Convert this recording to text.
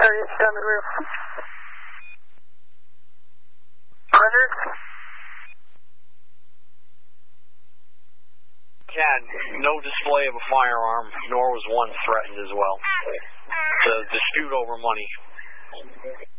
Target down the roof. Roger. Had no display of a firearm, nor was one threatened as well. It's a dispute over money.